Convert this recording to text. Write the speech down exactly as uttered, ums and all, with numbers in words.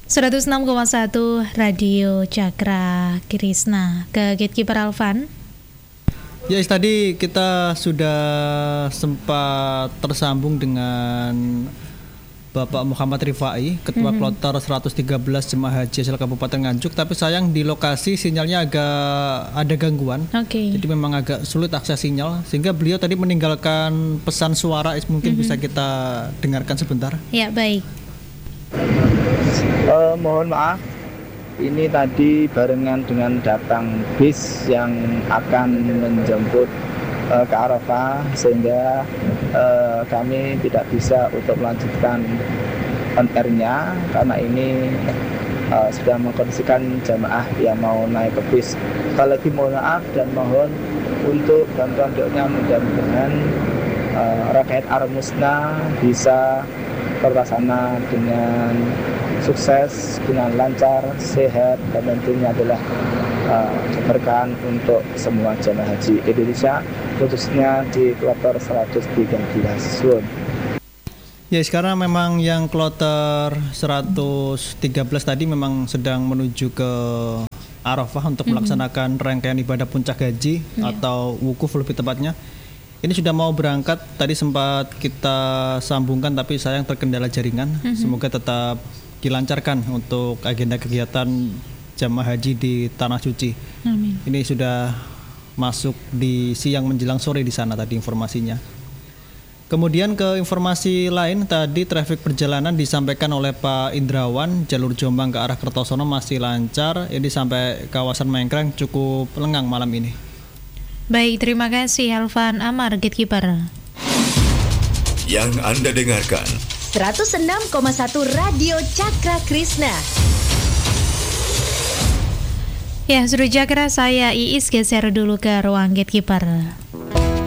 seratus enam koma satu Radio Cakra Krisna. Ke Gatekeeper Alvan. Ya, tadi kita sudah sempat tersambung dengan Bapak Muhammad Rifai, Ketua mm-hmm. Kloter seratus tiga belas Jemaah Haji asal Kabupaten Nganjuk. Tapi sayang di lokasi sinyalnya agak ada gangguan. Okay. Jadi memang agak sulit akses sinyal, sehingga beliau tadi meninggalkan pesan suara. Mungkin mm-hmm. bisa kita dengarkan sebentar. Ya, baik. Uh, mohon maaf, ini tadi barengan dengan datang bis yang akan menjemput uh, ke Arafah, sehingga uh, kami tidak bisa untuk melanjutkan on air-nya karena ini uh, sudah mengkondisikan jamaah yang mau naik ke bis. Sekali lagi mohon maaf dan mohon untuk bantuan doanya, mudah-mudahan uh, rakaat Ar-Musna bisa terlaksana dengan sukses, dengan lancar, sehat, dan tentunya adalah uh, keberkahan untuk semua jemaah haji Indonesia, khususnya di kloter seratus tiga belas. Ya, sekarang memang yang kloter seratus tiga belas tadi memang sedang menuju ke Arafah untuk mm-hmm. melaksanakan rangkaian ibadah puncak haji yeah. atau wukuf lebih tepatnya. Ini sudah mau berangkat, tadi sempat kita sambungkan tapi sayang terkendala jaringan. Mm-hmm. Semoga tetap dilancarkan untuk agenda kegiatan jamaah haji di Tanah Suci. Amin. Ini sudah masuk di siang menjelang sore di sana tadi informasinya. Kemudian ke informasi lain, tadi trafik perjalanan disampaikan oleh Pak Indrawan, jalur Jombang ke arah Kertosono masih lancar. Ini sampai kawasan Mengkreng cukup lengang malam ini. Baik, terima kasih Alvan Amar, Gatekeeper. Yang Anda dengarkan seratus enam koma satu Radio Cakra Krisna. Ya, Suruh Cakra, saya Iis geser dulu ke ruang Gatekeeper.